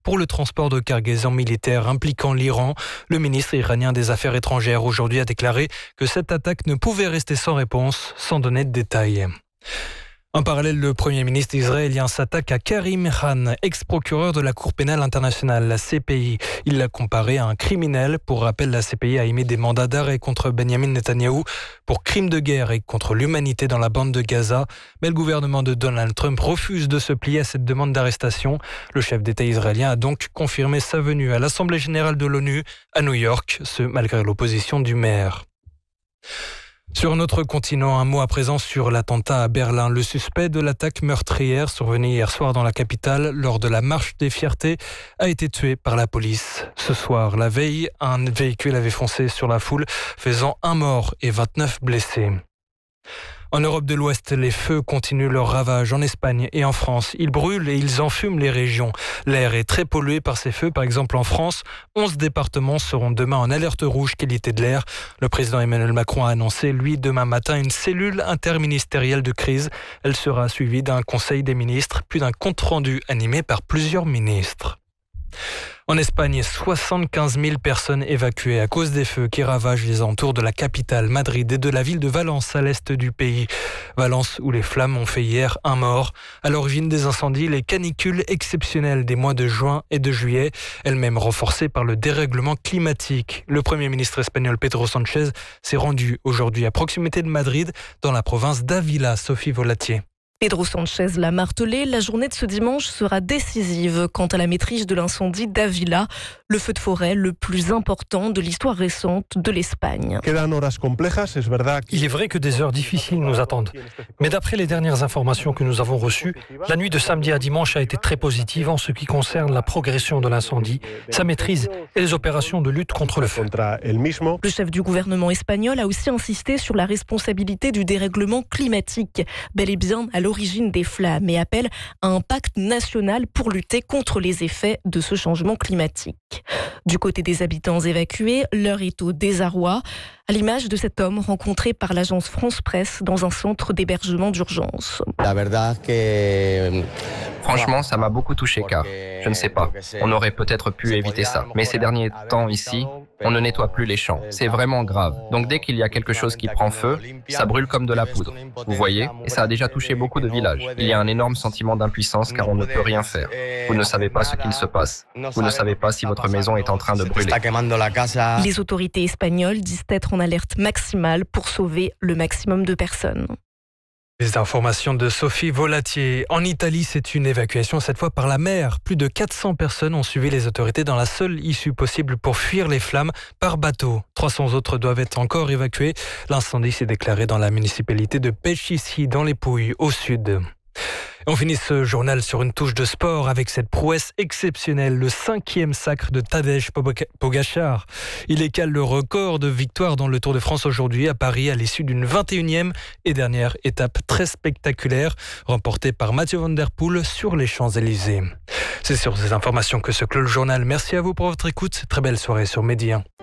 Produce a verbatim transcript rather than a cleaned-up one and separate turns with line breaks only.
pour le transport de cargaisons militaires impliquant l'Iran. Le ministre iranien des Affaires étrangères aujourd'hui a déclaré que cette attaque ne pouvait rester sans réponse, sans donner de détails. En parallèle, le Premier ministre israélien s'attaque à Karim Khan, ex-procureur de la Cour pénale internationale, la C P I. Il l'a comparé à un criminel. Pour rappel, la C P I a émis des mandats d'arrêt contre Benjamin Netanyahou pour crimes de guerre et contre l'humanité dans la bande de Gaza. Mais le gouvernement de Donald Trump refuse de se plier à cette demande d'arrestation. Le chef d'État israélien a donc confirmé sa venue à l'Assemblée générale de l'ONU à New York, ce malgré l'opposition du maire. Sur notre continent, un mot à présent sur l'attentat à Berlin. Le suspect de l'attaque meurtrière survenue hier soir dans la capitale lors de la marche des fiertés a été tué par la police. Ce soir, la veille, un véhicule avait foncé sur la foule, faisant un mort et vingt-neuf blessés. En Europe de l'Ouest, les feux continuent leur ravage en Espagne et en France. Ils brûlent et ils enfument les régions. L'air est très pollué par ces feux. Par exemple, en France, onze départements seront demain en alerte rouge qualité de l'air. Le président Emmanuel Macron a annoncé, lui, demain matin, une cellule interministérielle de crise. Elle sera suivie d'un conseil des ministres, puis d'un compte-rendu animé par plusieurs ministres. En Espagne, soixante-quinze mille personnes évacuées à cause des feux qui ravagent les alentours de la capitale, Madrid, et de la ville de Valence à l'est du pays. Valence où les flammes ont fait hier un mort. À l'origine des incendies, les canicules exceptionnelles des mois de juin et de juillet, elles-mêmes renforcées par le dérèglement climatique. Le Premier ministre espagnol Pedro Sánchez s'est rendu aujourd'hui à proximité de Madrid, dans la province d'Ávila. Sophie Volatier.
Pedro Sánchez l'a martelé, la journée de ce dimanche sera décisive quant à la maîtrise de l'incendie d'Ávila, le feu de forêt le plus important de l'histoire récente de l'Espagne.
Il est vrai que des heures difficiles nous attendent. Mais d'après les dernières informations que nous avons reçues, la nuit de samedi à dimanche a été très positive en ce qui concerne la progression de l'incendie, sa maîtrise et les opérations de lutte contre le feu.
Le chef du gouvernement espagnol a aussi insisté sur la responsabilité du dérèglement climatique, bel et bien à l'origine des flammes, et appelle à un pacte national pour lutter contre les effets de ce changement climatique. Du côté des habitants évacués, l'heure est au désarroi, à l'image de cet homme rencontré par l'agence France Presse dans un centre d'hébergement d'urgence.
Franchement, ça m'a beaucoup touché car, je ne sais pas, on aurait peut-être pu éviter ça. Mais ces derniers temps ici, on ne nettoie plus les champs. C'est vraiment grave. Donc dès qu'il y a quelque chose qui prend feu, ça brûle comme de la poudre. Vous voyez ? Et ça a déjà touché beaucoup de villages. Il y a un énorme sentiment d'impuissance car on ne peut rien faire. Vous ne savez pas ce qu'il se passe. Vous ne savez pas si votre maison est en train de brûler.
Les autorités espagnoles disent être en alerte maximale pour sauver le maximum de personnes.
Les informations de Sophie Volatier. En Italie, c'est une évacuation cette fois par la mer. Plus de quatre cents personnes ont suivi les autorités dans la seule issue possible pour fuir les flammes par bateau. trois cents autres doivent être encore évacués. L'incendie s'est déclaré dans la municipalité de Peschici, dans les Pouilles, au sud. On finit ce journal sur une touche de sport avec cette prouesse exceptionnelle, le cinquième sacre de Tadej Pogačar. Il écale le record de victoires dans le Tour de France aujourd'hui à Paris à l'issue d'une vingt et unième et dernière étape très spectaculaire remportée par Mathieu Van Der Poel sur les Champs-Élysées. C'est sur ces informations que se clôt le journal. Merci à vous pour votre écoute. Très belle soirée sur Medi un.